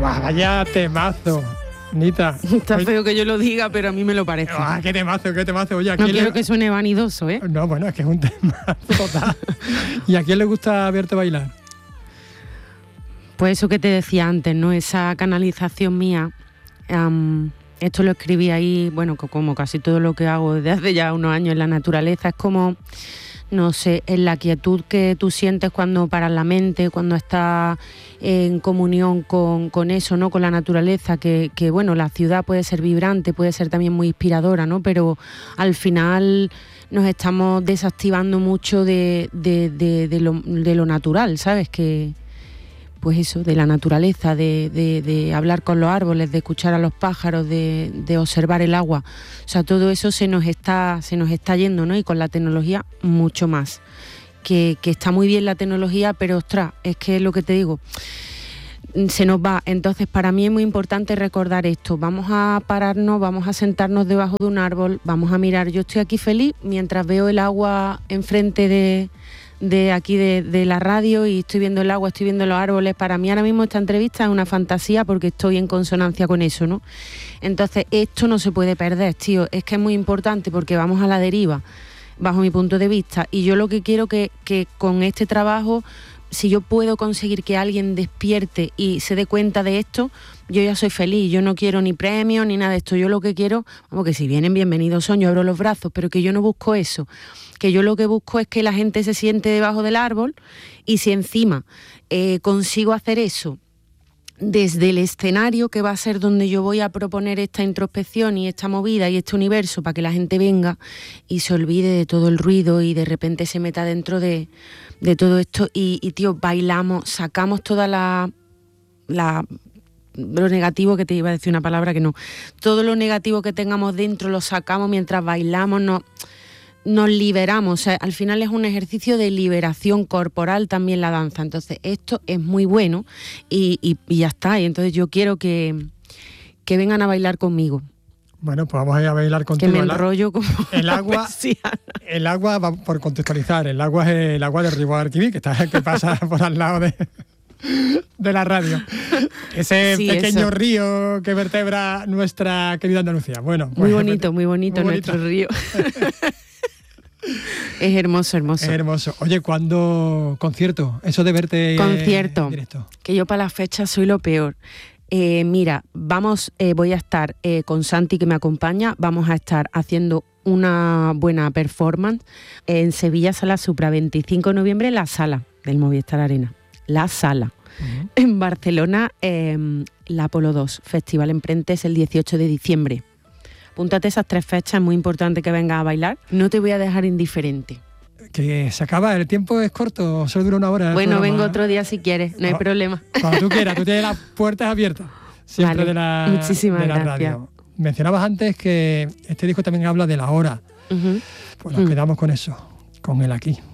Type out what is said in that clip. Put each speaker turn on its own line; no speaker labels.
¡Guau, vaya temazo! Nita.
Está feo que yo lo diga, pero a mí me lo parece.
¡Ah, qué temazo! Oye, ¿a
no
quién
quiero que suene vanidoso, ¿eh?
No, bueno, es que es un tema total. ¿Y a quién le gusta verte bailar?
Pues eso que te decía antes, ¿no? Esa canalización mía. Esto lo escribí ahí, bueno, como casi todo lo que hago desde hace ya unos años en la naturaleza. Es como, no sé, en la quietud que tú sientes cuando paras la mente, cuando estás en comunión con eso, ¿no? Con la naturaleza, que bueno, la ciudad puede ser vibrante, puede ser también muy inspiradora, ¿no? Pero al final nos estamos desactivando mucho de lo natural, ¿sabes? Que pues eso, de la naturaleza, de hablar con los árboles, de escuchar a los pájaros, de observar el agua. O sea, todo eso se nos está yendo, ¿no? Y con la tecnología mucho más. Que está muy bien la tecnología, pero ostras, es que es lo que te digo, se nos va. Entonces, para mí es muy importante recordar esto. Vamos a pararnos, vamos a sentarnos debajo de un árbol, vamos a mirar. Yo estoy aquí feliz mientras veo el agua enfrente de aquí de la radio y estoy viendo el agua, estoy viendo los árboles. Para mí ahora mismo esta entrevista es una fantasía porque estoy en consonancia con eso, ¿no? Entonces esto no se puede perder, tío, es que es muy importante porque vamos a la deriva, bajo mi punto de vista, y yo lo que quiero que con este trabajo, si yo puedo conseguir que alguien despierte y se dé cuenta de esto, yo ya soy feliz. Yo no quiero ni premios ni nada de esto. Yo lo que quiero, vamos, que si vienen, bienvenidos son, yo abro los brazos, pero que yo no busco eso. Que yo lo que busco es que la gente se siente debajo del árbol y si encima consigo hacer eso desde el escenario, que va a ser donde yo voy a proponer esta introspección y esta movida y este universo para que la gente venga y se olvide de todo el ruido y de repente se meta dentro de todo esto y tío, bailamos, sacamos toda lo negativo, que te iba a decir una palabra que no, todo lo negativo que tengamos dentro lo sacamos mientras bailamos, nos liberamos. O sea, al final es un ejercicio de liberación corporal también la danza. Entonces esto es muy bueno y ya está. Y entonces yo quiero que vengan a bailar conmigo.
Bueno, pues vamos a ir a bailar contigo.
Que me enrollo como
el agua. El agua, por contextualizar, el agua es el agua del río Guadalquivir, que pasa por al lado de la radio. Ese pequeño río que vertebra nuestra querida Andalucía. Bueno, pues,
muy bonito nuestro río. Es hermoso.
Es hermoso. Oye, ¿cuándo concierto? Eso de verte
concierto,
en directo.
Que yo para las fechas soy lo peor. Mira, voy a estar con Santi, que me acompaña, vamos a estar haciendo una buena performance en Sevilla, Sala Supra, 25 de noviembre, la sala del Movistar Arena. La sala. Uh-huh. En Barcelona, la Apolo 2, Festival Emprentes, el 18 de diciembre. Apúntate esas 3 fechas, es muy importante que vengas a bailar. No te voy a dejar indiferente.
Que se acaba, el tiempo es corto, solo dura 1 hora.
Bueno, vengo otro día si quieres, no hay problema.
Cuando tú quieras, tú tienes las puertas abiertas siempre, vale,
muchísimas gracias.
Radio. Mencionabas antes que este disco también habla de la hora. Uh-huh. Pues nos quedamos con eso, con el aquí.